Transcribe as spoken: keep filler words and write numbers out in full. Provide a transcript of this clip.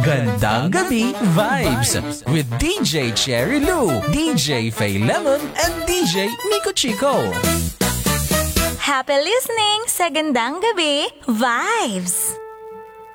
Gandang Gabi Vibes with D J Cherry Lou, D J Faye Lemon, and D J Nico Chico. Happy listening sa Gandang Gabi Vibes!